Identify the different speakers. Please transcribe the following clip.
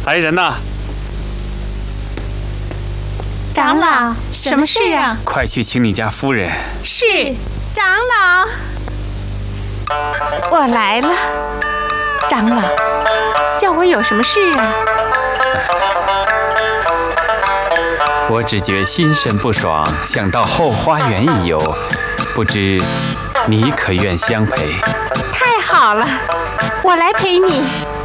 Speaker 1: 来人呐！
Speaker 2: 长老，什么事啊？
Speaker 1: 快去请你家夫人。
Speaker 2: 是，长老。我来了。长老，叫我有什么事啊？
Speaker 1: 我只觉心神不爽，想到后花园一游，不知你可愿相陪？
Speaker 2: 太好了，我来陪你。